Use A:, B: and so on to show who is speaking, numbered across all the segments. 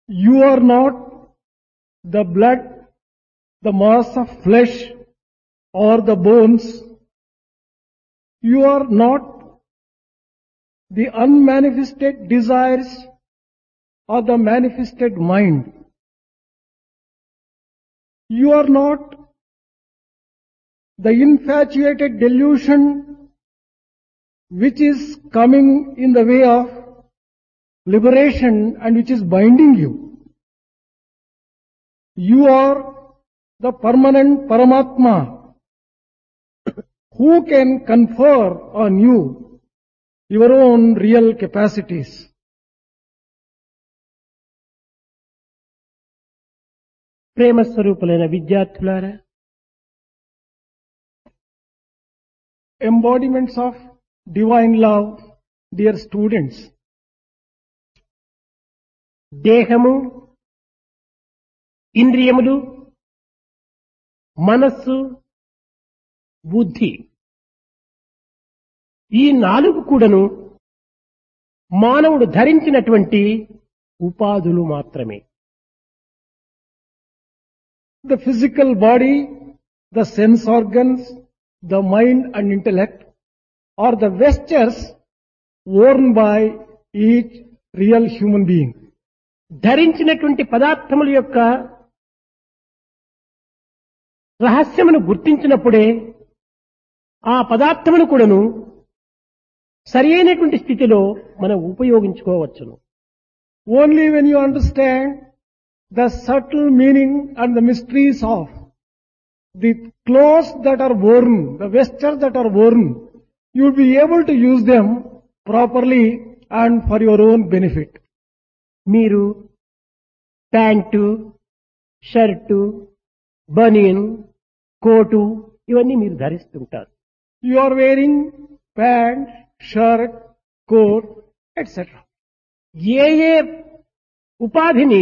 A: You are not the blood, the mass of flesh or the bones. You are not the unmanifested desires or the manifested mind. You are not the infatuated delusion which is coming in the way of liberation and which is binding you. You are the permanent Paramatma who can confer on you your own real capacities.
B: ప్రేమ స్వరూపులైన విద్యార్థులారా,
A: Embodiments of divine love, dear students.
B: దేహము, ఇంద్రియములు, మనస్సు, బుద్ధి ఈ నాలుగు కూడాను మానవుడు ధరించినటువంటి ఉపాధులు మాత్రమే.
A: The physical body, the sense organs, the mind and intellect are the vestures worn by each real human being.
B: ధరించినటువంటి పదార్థముల యొక్క రహస్యమును గుర్తించినప్పుడే ఆ పదార్థమును కూడాను సరి అయినటువంటి స్థితిలో మనం ఉపయోగించుకోవచ్చును.
A: Only when you understand the subtle meaning and the mysteries of the clothes that are worn, the vestures that are worn, you will be able to use them properly and for your own benefit.
B: మీరు pant, shirt, బనీన్, coat ఇవన్నీ మీరు ధరిస్తుంటారు.
A: You are wearing pant, shirt, coat, etc.
B: ఏ ఏ ఉపాధిని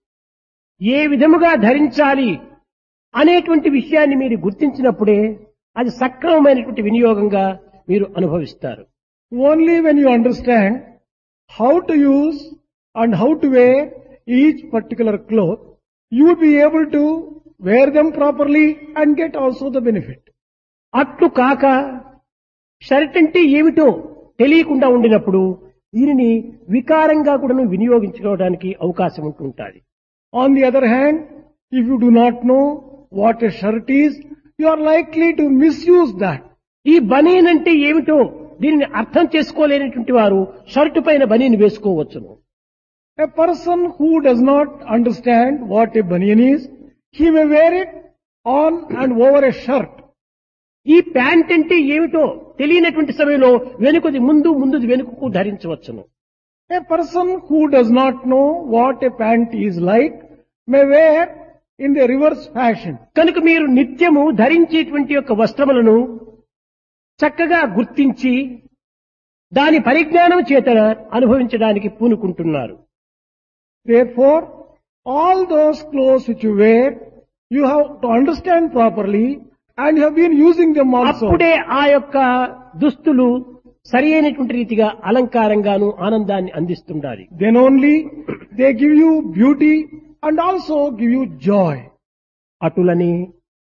B: ఏ విధముగా ధరించాలి అనేటువంటి విషయాన్ని మీరు గుర్తించినప్పుడే అది సక్రమమైనటువంటి వినియోగంగా మీరు అనుభవిస్తారు.
A: Only when you understand how to use and how to wear each particular cloth, you will be able to wear them properly and get also the benefit.
B: అట్లు కాక షర్ట్ అంటే ఏమిటో తెలియకుండా ఉండినప్పుడు దీనిని వికారంగా కూడా వినియోగించుకోవడానికి అవకాశం ఉంటుంటుంది.
A: On the other hand, if you do not know what a shirt is, you are likely to misuse that.
B: ఈ బనీన్ అంటే ఏమిటో దీనిని అర్థం చేసుకోలేనటువంటి వారు షర్టు పైన బనీన్ వేసుకోవచ్చును.
A: A person who does not understand what a banian is, he may wear it on and over a shirt.
B: ఈ pant అంటే ఏమిటో తెలియనటువంటి సమయంలో వెనుకది ముందు, ముందుది వెనుకకు ధరించవచ్చును.
A: A person who does not know what a pant is like may wear in the reverse fashion.
B: కనుక మీరు నిత్యము ధరించేటువంటి యొక్క వస్త్రములను చక్కగా గుర్తించి దాని పరిజ్ఞానం చేత అనుభవించడానికి పూనుకుంటున్నారు.
A: Therefore, all those clothes which you wear, you have to understand properly and you have been using them also.
B: అప్పుడే ఆ యొక్క దుస్తులు సరి అయినటువంటి రీతిగా అలంకారంగాను ఆనందాన్ని అందిస్తుండాలి.
A: Then only they give you beauty and also give you joy.
B: అటులని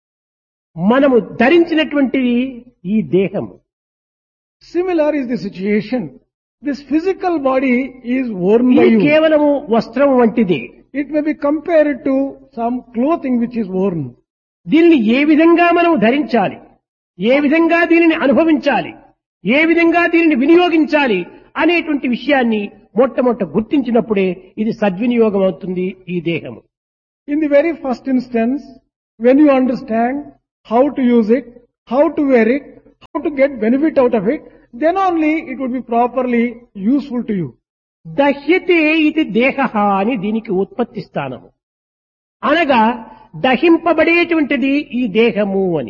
B: మనము ధరించినటువంటి ఈ దేహము
A: Similar is the situation. This physical body is worn by
B: ఇది
A: you.
B: కేవలము వస్త్రం వంటిది.
A: It may be compared to some clothing which is worn.
B: దీనిని ఏ విధంగా మనం ధరించాలి, ఏ విధంగా దీనిని అనుభవించాలి, ఏ విధంగా దీనిని వినియోగించాలి అనేటువంటి విషయాన్ని మొట్టమొదట గుర్తించినప్పుడే ఇది సద్వినియోగం అవుతుంది ఈ దేహము.
A: In the very first instance, when you understand how to use it, how to wear it, how to get benefit out of it, then only it would be properly useful to you.
B: దహ్యతే ఇది దేహః అని దీనికి ఉత్పత్తి స్థానము. అనగా దహింపబడేటువంటిది ఈ దేహము అని.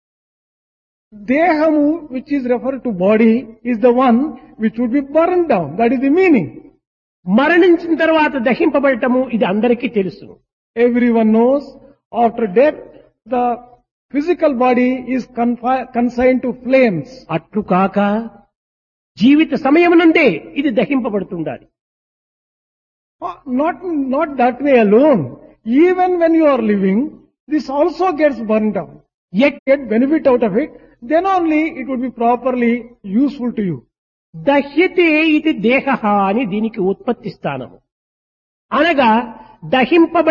A: Dehamu, which is referred to body, is the one which would be burned down. That is the meaning.
B: మరణించిన తర్వాత దహింపబడటము ఇది అందరికీ తెలుసు.
A: Everyone knows after death, the physical body is consigned to flames.
B: అట్లు కాక జీవిత సమయం నుండే ఇది దహింపబడుతుండాలి.
A: Not that way alone. Even when you are living, this also gets burnt out. Yet get benefit out of it, then only it would be properly useful to you.
B: దహ్యతే ఇది దేహ అని దీనికి ఉత్పత్తి స్థానము అనగా దహింపబడి